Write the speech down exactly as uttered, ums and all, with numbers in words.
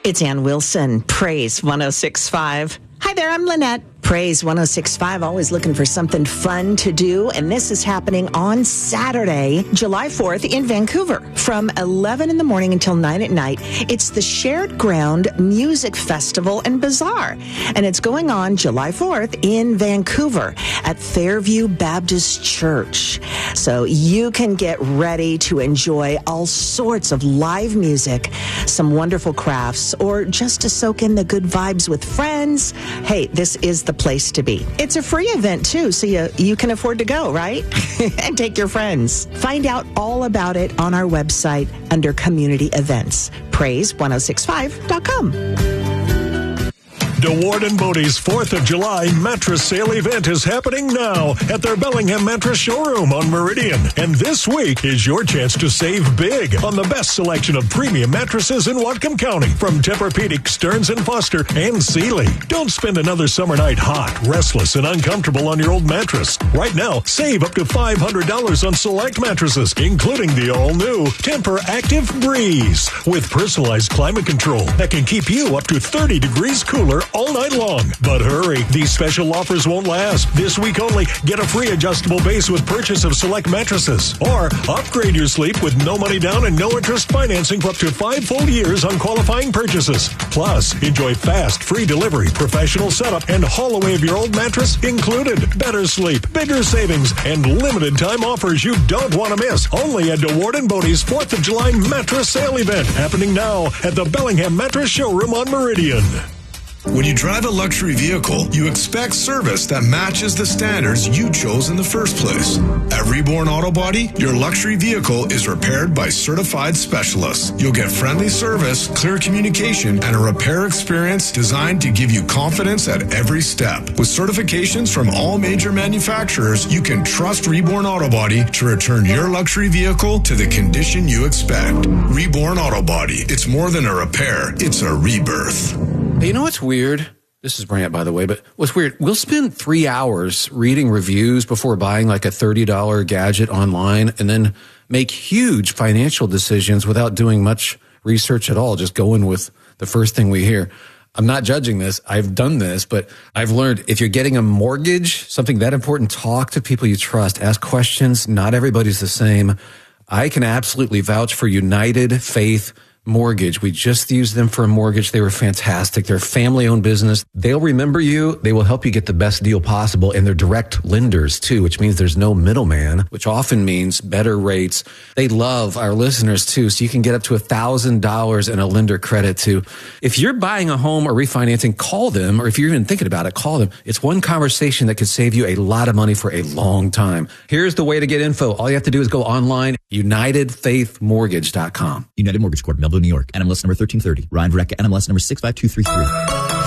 It's Ann Wilson, Praise one oh six point five. Hi there, I'm Lynette. Praise one oh six point five, always looking for something fun to do. And this is happening on Saturday, July fourth in Vancouver from eleven in the morning until nine at night. It's the Shared Ground Music Festival and Bazaar. And it's going on July fourth in Vancouver at Fairview Baptist Church. So you can get ready to enjoy all sorts of live music, some wonderful crafts, or just to soak in the good vibes with friends. Hey, this is the place to be. It's a free event too, so you, you can afford to go, right? And take your friends. Find out all about it on our website under community events, praise ten sixty-five dot com. DeWard and Bodie's fourth of July mattress sale event is happening now at their Bellingham Mattress Showroom on Meridian. And this week is your chance to save big on the best selection of premium mattresses in Whatcom County from Tempur-Pedic, Stearns and Foster, and Sealy. Don't spend another summer night hot, restless, and uncomfortable on your old mattress. Right now, save up to five hundred dollars on select mattresses, including the all-new Tempur Active Breeze with personalized climate control that can keep you up to thirty degrees cooler all night long. But hurry, these special offers won't last. This week only, get a free adjustable base with purchase of select mattresses. Or upgrade your sleep with no money down and no interest financing for up to five full years on qualifying purchases. Plus, enjoy fast, free delivery, professional setup, and haul away of your old mattress included. Better sleep, bigger savings, and limited time offers you don't want to miss. Only at DeWard and Bodie's fourth of July mattress sale event happening now at the Bellingham Mattress Showroom on Meridian. When you drive a luxury vehicle, you expect service that matches the standards you chose in the first place. At Reborn Auto Body, your luxury vehicle is repaired by certified specialists. You'll get friendly service, clear communication, and a repair experience designed to give you confidence at every step. With certifications from all major manufacturers, you can trust Reborn Auto Body to return your luxury vehicle to the condition you expect. Reborn Auto Body. It's more than a repair, it's a rebirth. You know what's weird? This is Brant, by the way, but what's weird? We'll spend three hours reading reviews before buying like a thirty dollars gadget online and then make huge financial decisions without doing much research at all, just going with the first thing we hear. I'm not judging this. I've done this, but I've learned if you're getting a mortgage, something that important, talk to people you trust, ask questions. Not everybody's the same. I can absolutely vouch for United Faith Mortgage. We just used them for a mortgage. They were fantastic. They're a family-owned business. They'll remember you. They will help you get the best deal possible. And they're direct lenders, too, which means there's no middleman, which often means better rates. They love our listeners, too, so you can get up to one thousand dollars in a lender credit, too. If you're buying a home or refinancing, call them. Or if you're even thinking about it, call them. It's one conversation that could save you a lot of money for a long time. Here's the way to get info. All you have to do is go online, united faith mortgage dot com. United Mortgage Corp, Melville, New York. N M L S number thirteen thirty. Ryan Verrecka, N M L S number six five two three three.